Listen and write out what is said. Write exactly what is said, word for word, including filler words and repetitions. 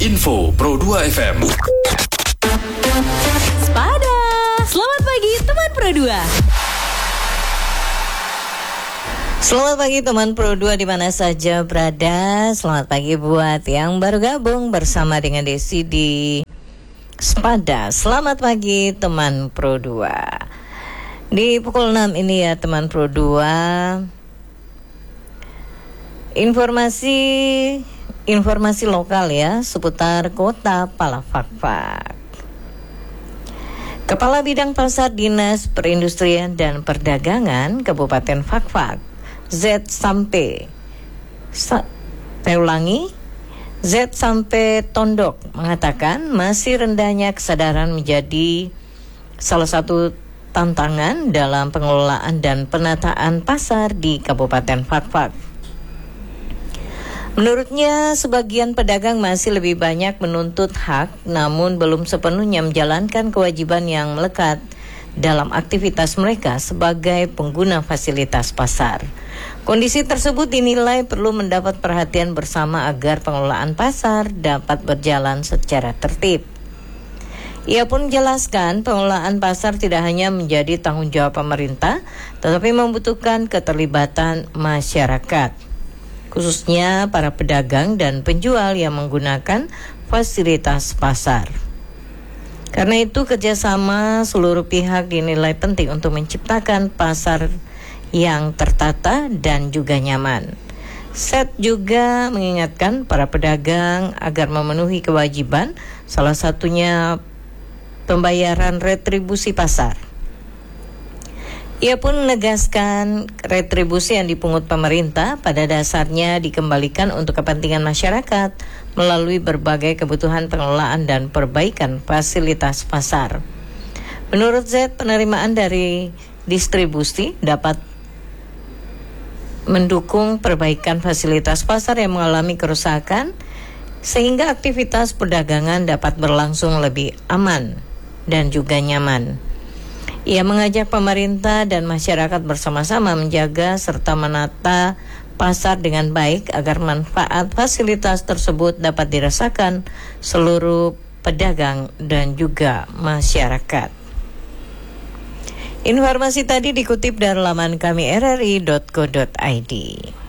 Info Pro dua F M. Sepada, selamat pagi teman Pro dua. Selamat pagi teman Pro dua di mana saja berada. Selamat pagi buat yang baru gabung bersama dengan Desi di Sepada. Selamat pagi teman Pro dua. Di pukul enam ini ya teman Pro dua, Informasi Informasi lokal ya seputar kota Palafakfak. Kepala Bidang Pasar Dinas Perindustrian dan Perdagangan Kabupaten Fakfak, Z sampai Sa- saya ulangi Z sampai Tondok mengatakan masih rendahnya kesadaran menjadi salah satu tantangan dalam pengelolaan dan penataan pasar di Kabupaten Fakfak. Menurutnya, sebagian pedagang masih lebih banyak menuntut hak, namun belum sepenuhnya menjalankan kewajiban yang melekat dalam aktivitas mereka sebagai pengguna fasilitas pasar. Kondisi tersebut dinilai perlu mendapat perhatian bersama agar pengelolaan pasar dapat berjalan secara tertib. Ia pun menjelaskan pengelolaan pasar tidak hanya menjadi tanggung jawab pemerintah, tetapi membutuhkan keterlibatan masyarakat, khususnya para pedagang dan penjual yang menggunakan fasilitas pasar. Karena itu kerjasama seluruh pihak dinilai penting untuk menciptakan pasar yang tertata dan juga nyaman. Set juga mengingatkan para pedagang agar memenuhi kewajiban, salah satunya pembayaran retribusi pasar. Ia pun menegaskan retribusi yang dipungut pemerintah pada dasarnya dikembalikan untuk kepentingan masyarakat melalui berbagai kebutuhan pengelolaan dan perbaikan fasilitas pasar. Menurut Z, penerimaan dari distribusi dapat mendukung perbaikan fasilitas pasar yang mengalami kerusakan sehingga aktivitas perdagangan dapat berlangsung lebih aman dan juga nyaman. Ia mengajak pemerintah dan masyarakat bersama-sama menjaga serta menata pasar dengan baik agar manfaat fasilitas tersebut dapat dirasakan seluruh pedagang dan juga masyarakat. Informasi tadi dikutip dari laman kami r r i dot co dot i d.